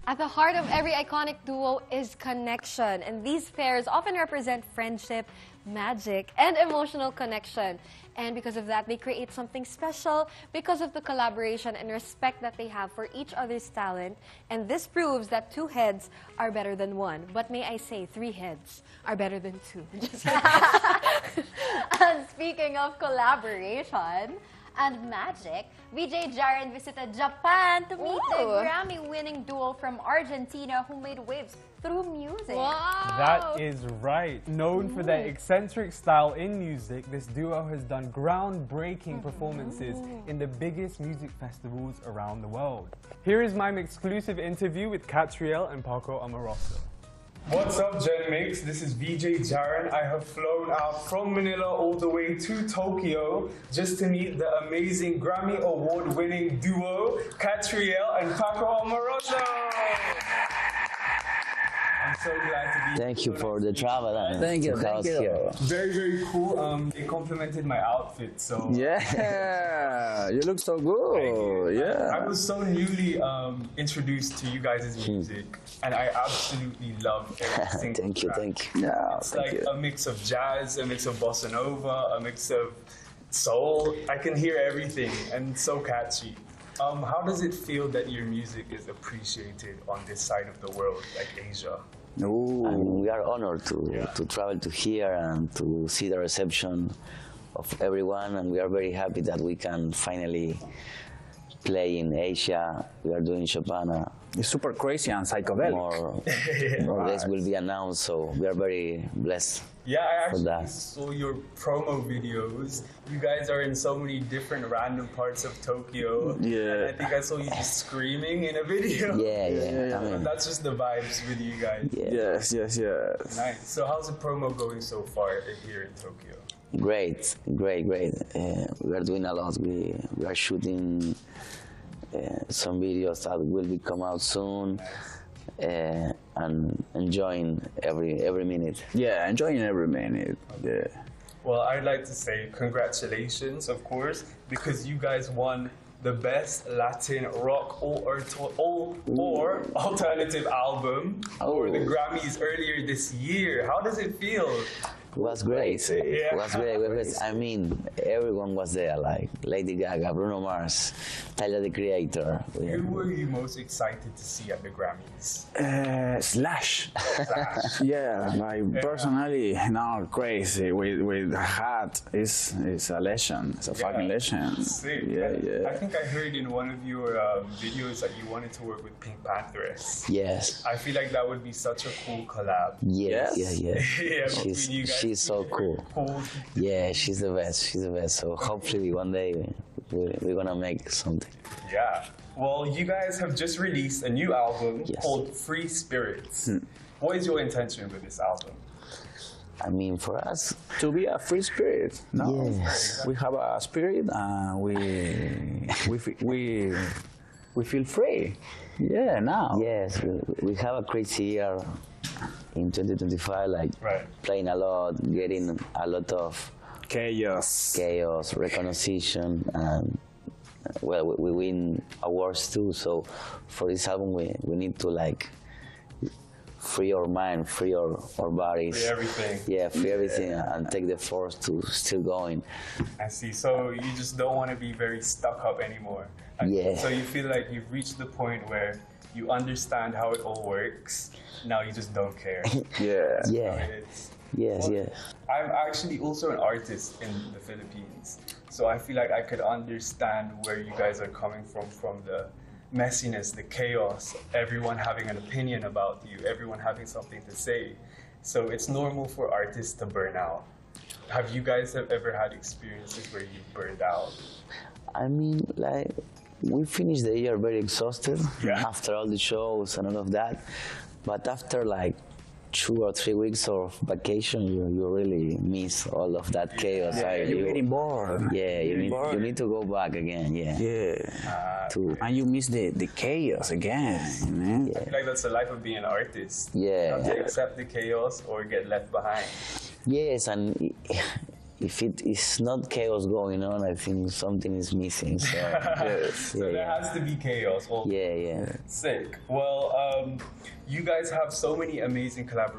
At the heart of every iconic duo is connection, and these pairs often represent friendship, magic, and emotional connection. And because of that, they create something special because of the collaboration and respect that they have for each other's talent. And this proves that two heads are better than one. But may I say, three heads are better than two. And speaking of collaboration and magic, VJ Jaren visited Japan to meet the Grammy-winning duo from Argentina who made waves through music. Wow! That is right. Known for their eccentric style in music, this duo has done groundbreaking performances in the biggest music festivals around the world. Here is my exclusive interview with Catriel and Paco Amoroso. What's up, Gen Mix? This is VJ Jaren. I have flown out from Manila all the way to Tokyo just to meet the amazing Grammy Award-winning duo, Catriel and Paco Amoroso. I'm so glad to be Thank you for the travel and Thank you. here. Very, very cool. They complimented my outfit, so... Yeah, you look so good. Yeah. I was so newly introduced to you guys' music, and I absolutely love every single Thank you, track. thank you. Yeah, It's like a mix of jazz, a mix of bossa nova, a mix of soul. I can hear everything, and it's so catchy. How does it feel that your music is appreciated on this side of the world, like Asia? And we are honored to travel to here and to see the reception of everyone, and we are very happy that we can finally play in Asia. We are doing Japan. It's super crazy and psychedelic. More guests will be announced, so we are very blessed. Yeah, I actually that. saw your promo videos. You guys are in so many different random parts of Tokyo. Yeah. And I think I saw you just screaming in a video. Yeah. I mean, That's just the vibes with you guys. Yes. Nice. So how's the promo going so far here in Tokyo? great. We are doing a lot. We are shooting some videos that will be come out soon. And enjoying every minute. Yeah, enjoying every minute. Yeah. Well, I'd like to say congratulations, of course, because you guys won the Best Latin Rock or Alternative Album for the Grammys earlier this year. How does it feel? It was great. It was great. I mean, everyone was there, like Lady Gaga, Bruno Mars, Tyler, the Creator. Who were you most excited to see at the Grammys? Slash. Yeah, like personally, now crazy with Hat is a legend. It's a fucking legend. Sick. Yeah. I think I heard in one of your videos that you wanted to work with Pink Pantheress. Yes. I feel like that would be such a cool collab. Yeah. Yeah, between you guys. She's so cool. Yeah, she's the best. So hopefully one day we're gonna make something. Yeah. Well, you guys have just released a new album Yes. called Free Spirits. What is your intention with this album? I mean, for us, To be a free spirit. No, Yes. we have a spirit and we feel free. Yeah, now. yes, we have a crazy year in 2025, like playing a lot, getting a lot of Chaos. recognition, and well, we win awards too. So for this album, we need to like free our mind, free our bodies. Free everything. Yeah, free everything, and take the force to still going. I see. So you just don't want to be very stuck up anymore. Yeah. So you feel like you've reached the point where you understand how it all works. Now you just don't care. Yeah. Yeah. Yes. I'm actually also an artist in the Philippines. So I feel like I could understand where you guys are coming from the messiness, the chaos, everyone having an opinion about you, everyone having something to say. So it's normal for artists to burn out. Have you guys ever had experiences where you burned out? I mean, like, we finished the year very exhausted after all the shows and all of that. But after like 2 or 3 weeks of vacation, you really miss all of that chaos. You're getting bored. Yeah, you need to go back again. Yeah. And you miss the chaos again. Man. I feel like that's the life of being an artist. Yeah. You have to accept the chaos or get left behind. Yes, and if it is not chaos going on, I think something is missing. So, So there has to be chaos. Well, yeah. sick. Well, you guys have so many amazing collaborations.